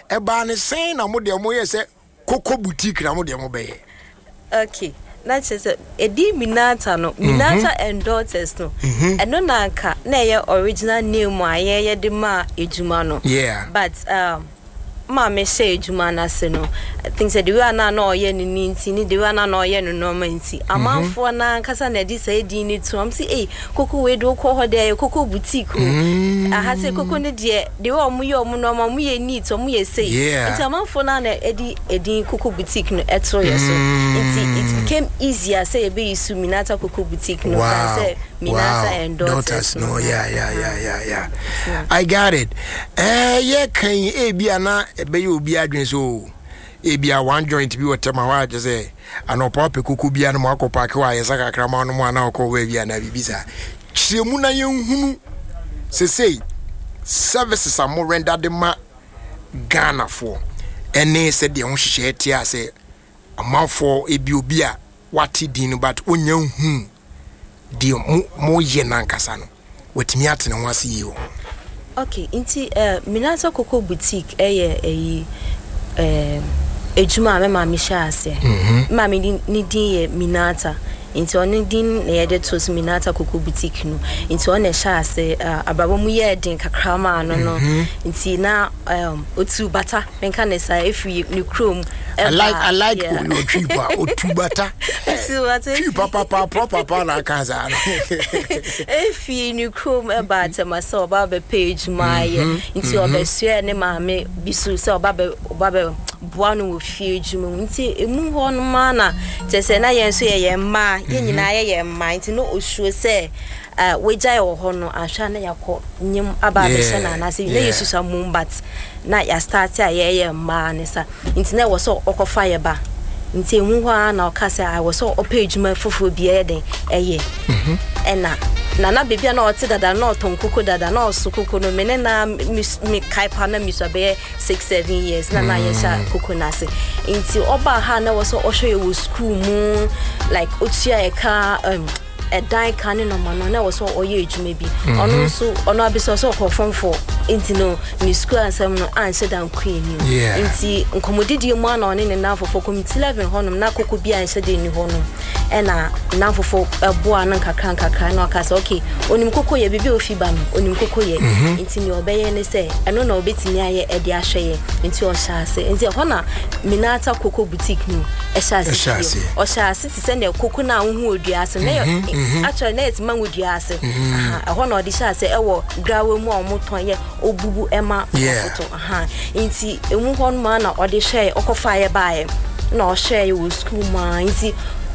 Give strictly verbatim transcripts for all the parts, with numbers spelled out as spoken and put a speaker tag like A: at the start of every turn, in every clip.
A: eba ne sen na mo de mo ye se Coco Boutique na mo de mo be.
B: Okay. Na chese edi Minata no Minata and daughters no eno na anka na ye original name aye ye de ma ejuma no.
A: Yeah.
B: But um ma me say ejuma na se no things say the way na na oye ni nti ni the way na na oye no normal nti amanfo na nkasa na di say di ni to am say eh Coco we do ko ho de Coco Boutique o aha say Coco ne de de wo mu ye omu no ma mu ye neat omu ye say nti amanfo na na edi edi Coco Boutique no etro ye so nti it became easier say e be isu Minata Coco Boutique no
A: wow.
B: say Minata wow. and daughters, daughters
A: no yeah yeah yeah yeah yeah yeah I got it eh ye kan e bia na e be ye obi adwen so e bia one joint bi wotema wa je say anopa pe Coco bia no makopa ke wa yesa kakra ma no mo na ko wa bia na bibisa kiremu na ye hunu se say services are more rendered de ma Ghana for ene se de ho hihye tia say amafo e bi obi a wati din but onya hu di mo ye nankasa no wetimi atene ho ase yi ho.
B: Okay, inti uh, Minata Coco Boutique eye eyi eh ejuma me ma mi sha ase ma mi ni din ye Minata inti oni din na ye de to Minata Coco Boutique no inti on e sha ase ababo mu ye din kakra ma no no inti na um otu bata menka ne sa efi ni chrome.
A: I like I like yeah. your tripa otubata.
B: See what
A: tripa papa proper papa na kanza.
B: If you new chrome about myself about the page my into obesua ne maame bisu se obabe obabe buanu wo fie djuma nti emu ho no ma na tese na yen so ye ye ma ye nyina ye ye ma nti no osuo se uh wejai wo ho no ahwa na yakọ nyim aba be se na na se na yesu samum but na ya start a ye ye ma ne sa nti na wo so okofa ye ba nti emu ho na okase I wo so opage ma fofo bia ye den eye ena na na bebia na ote dada na oton Coco dada na oso Coco no mene na mi kaipa na mi so be six seven years na na yesha Coco na se nti oba ha na wo so ohwe ye wo school mu like otua e ka um a die can no man na wo so oye ejuma bi ono so ono abiso so ko fonfo nti no ni school ansem no anse dan queen ni nti nkomodidi mu ana one ne na fofo committee eleven honum na Coco bi anse de ni honum e na na fofo eboa na kakra kakra na okasa okay onim Coco ye bibi ofiba no onim Coco ye nti ni obeye ne se eno na obetimi aye e de ahwe nti o shaase nti ho na Minata Coco Boutique no e shaase o shaase ti se na Coco na hu oduase na actually net man with yase aha ho na odi shaase e wo grawe mu omoton ye obubu ema foto aha nti emu ho no ma na odi hwe okofa ye baaye na o hwe wo school ma nti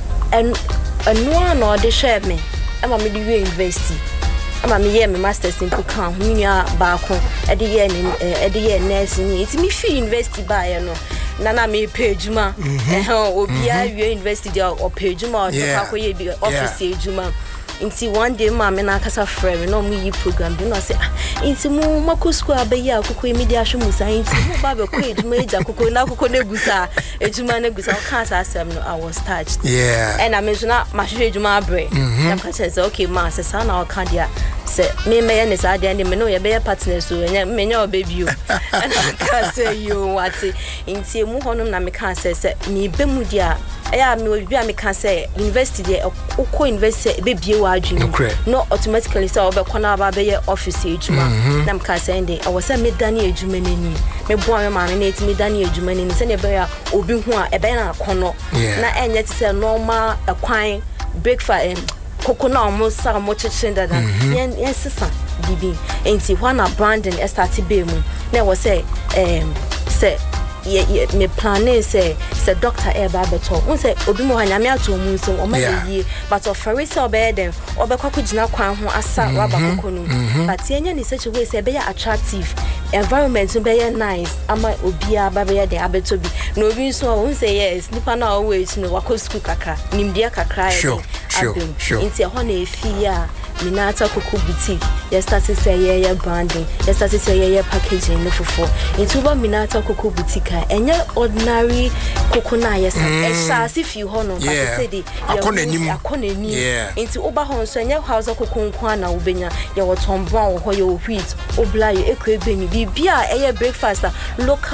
B: en enu na odi hwe me ema me di university ama me ye me masters in program hunya baako e de ye e de ye nursing nti me fi university baaye no nana me pejuma eh obi a wie university dia o pejuma o ka koye bi office ejuma nti one day ma me na kasa frame no mu yi program bi no say nti mu mako school abayi akoko media ahwe musa nti mu ba be ko ejuma eja akoko na akoko na gusa ejuma na gusa o kan sa asem no I was touched
A: yeah
B: and I mention ma hwe ejuma abre am ka say okay ma say sa na o kan dia say me me ye ne sa dia ne me no ye be partners so nya me nya o baby o and I can say you what nti mu honum na me kan say say ni be mu dia eya me obi a me kan say university dia okọ university be bie wa adwini no automatically say obe kona ba be ye office ejuma na me kan say ndey I was say me dani ejuma nani me bo am ma me na me dani ejuma nani say ne be ya obi hu a ebe na akono na enye ti say normal akwan breakfast Coco na almost sa mo chichen dada yen yen sisa bibi enti wana branding e start be mu na wo say um say ye me plan say say doctor e ba beto won say obi mo hanya me ato mu nso o ma ye but of ferry say obe den obekwa kugina kwan ho asa raba Coco no but yenya ni such a way say be attractive environment be ye nice ama obi aba be ye den abeto bi no obi nso won say yes nipa na always no wako school kaka nimdia kakra e
A: sure sure sure
B: inti ho na efi ya Minata Coco Boutique yes start to say yeah yeah branding yes start to say yeah yeah packaging no fofo inti ba Minata Coco Boutique enye ordinary Coco na yes e sha si fi ho no but say the
A: akonanim
B: akonanim inti oba ho so enye house Coco nkwa na obenya ye wotombon ho ye wheat obla ye ekwe beni bibia eye breakfast local